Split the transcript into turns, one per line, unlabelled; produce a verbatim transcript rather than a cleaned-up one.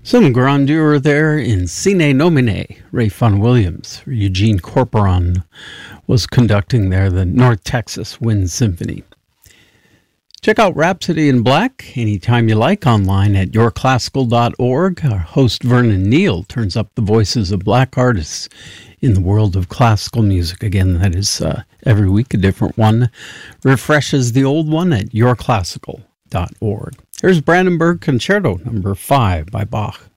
Some grandeur there in Sine Nomine. Ray Fun Williams, Eugene Corporon was conducting there the North Texas Wind Symphony. Check out Rhapsody in Black anytime you like online at your classical dot org. Our host Vernon Neal turns up the voices of black artists in the world of classical music. Again, that is uh, every week a different one. Refreshes the old one at your classical dot org. Here's Brandenburg Concerto number five by Bach.